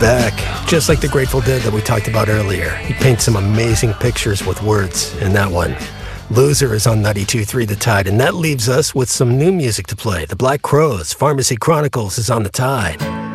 back, just like the Grateful Dead that we talked about earlier. He paints some amazing pictures with words in that one. Loser is on 92.3 The Tide, and that leaves us with some new music to play. The Black Crowes, Pharmacy Chronicles is on The Tide.